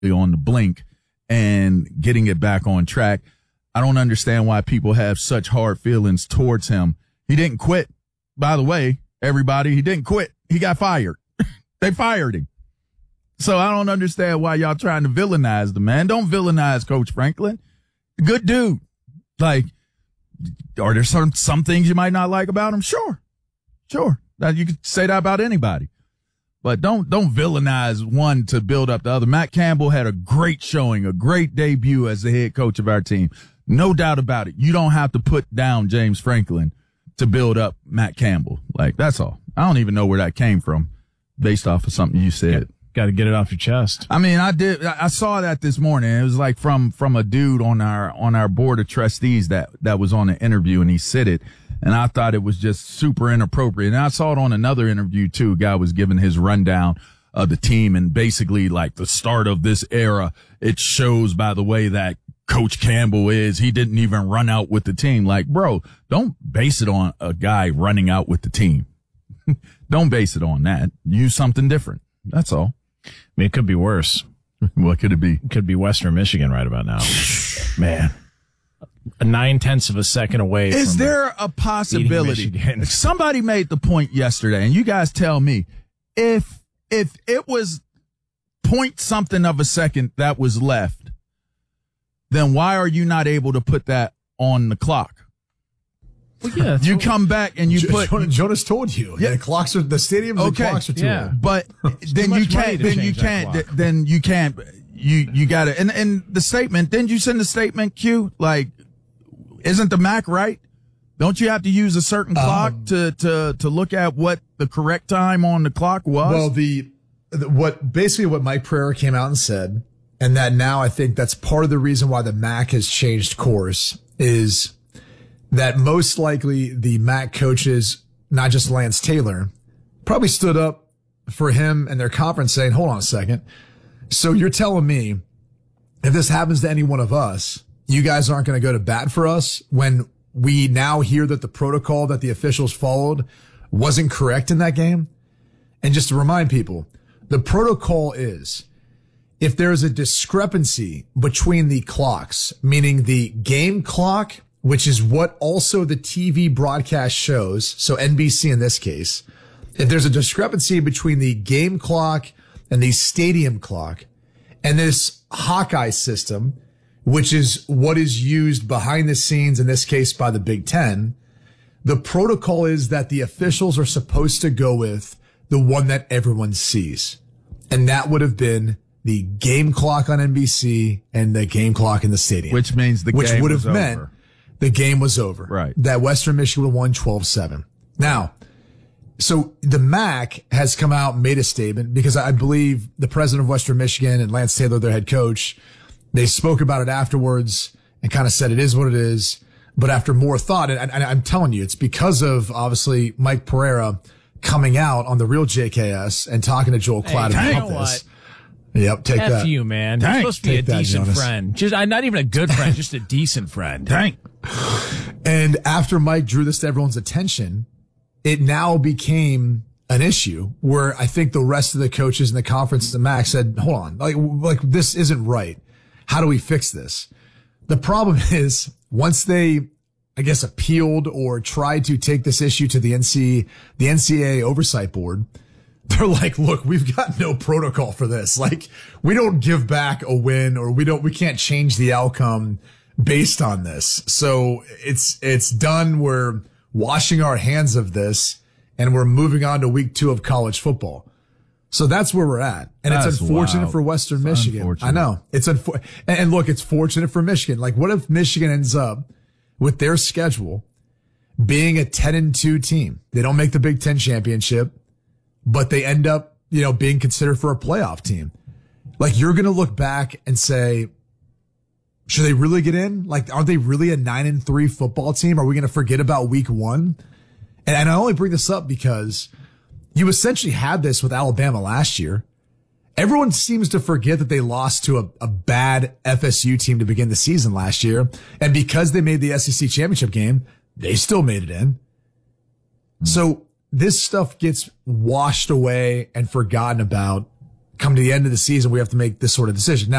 on the blink and getting it back on track. I don't understand why people have such hard feelings towards him. He didn't quit. By the way, everybody, he didn't quit. He got fired. They fired him. So I don't understand why y'all trying to villainize the man. Don't villainize Coach Franklin. Good dude. Like, are there some things you might not like about him? Sure. That you could say that about anybody. But don't villainize one to build up the other. Matt Campbell had a great showing, a great debut as the head coach of our team. No doubt about it. You don't have to put down James Franklin to build up Matt Campbell. Like, that's all. I don't even know where that came from based off of something you said. Got to get it off your chest. I mean, I saw that this morning. It was like from a dude on our board of trustees that was on an interview, and he said it. And I thought it was just super inappropriate. And I saw it on another interview too. A guy was giving his rundown of the team and basically like the start of this era. It shows by the way that Coach Campbell is. He didn't even run out with the team. Like, bro, don't base it on a guy running out with the team. Don't base it on that. Use something different. That's all. I mean, it could be worse. What could it be? It could be Western Michigan right about now. Man. 0.9 of a second away. Is there a possibility? Somebody made the point yesterday, and you guys tell me if it was point something of a second that was left, then why are you not able to put that on the clock? Well, yeah, you come back and you put. Jonas told you. Yeah, the clocks are the stadiums. Okay. The clocks are too old. But then you can't. Then you can't. You got to. And the statement. Didn't you send the statement, Q? Like, isn't the MAC right? Don't you have to use a certain clock to look at what the correct time on the clock was? Well, what Mike Pereira came out and said, and that now I think that's part of the reason why the MAC has changed course is that most likely the MAC coaches, not just Lance Taylor, probably stood up for him and their conference saying, hold on a second. So you're telling me if this happens to any one of us, you guys aren't going to go to bat for us when we now hear that the protocol that the officials followed wasn't correct in that game? And just to remind people, the protocol is if there's a discrepancy between the clocks, meaning the game clock, which is what also the TV broadcast shows, so NBC in this case, if there's a discrepancy between the game clock and the stadium clock and this Hawkeye system, which is what is used behind the scenes, in this case by the Big Ten, the protocol is that the officials are supposed to go with the one that everyone sees. And that would have been the game clock on NBC and the game clock in the stadium. Which means the game would have meant the game was over. Right. That Western Michigan would have won 12-7. Now, so the MAC has come out and made a statement because I believe the president of Western Michigan and Lance Taylor, their head coach, they spoke about it afterwards and kind of said it is what it is. But after more thought, and I'm telling you, it's because of obviously Mike Pereira coming out on the real JKS and talking to Joel Klatt about this. Yep, take that. F you, man. You're supposed to be a decent friend. Just not even a good friend, just a decent friend. Dang. And after Mike drew this to everyone's attention, it now became an issue where I think the rest of the coaches in the conference, the MAC, said, hold on, like this isn't right. How do we fix this? The problem is once they, I guess, appealed or tried to take this issue to the NCAA oversight board, they're like, look, we've got no protocol for this. Like, we don't give back a win or we can't change the outcome based on this. So it's done. We're washing our hands of this and we're moving on to week 2 of college football. So that's where we're at. And it's unfortunate for Western Michigan. I know. And look, it's fortunate for Michigan. Like, what if Michigan ends up with their schedule being a 10-2 team? They don't make the Big Ten championship, but they end up, being considered for a playoff team. Like, you're going to look back and say, should they really get in? Like, aren't they really a 9-3 football team? Are we going to forget about week 1? And I only bring this up because you essentially had this with Alabama last year. Everyone seems to forget that they lost to a bad FSU team to begin the season last year. And because they made the SEC championship game, they still made it in. So this stuff gets washed away and forgotten about come to the end of the season, we have to make this sort of decision. Now,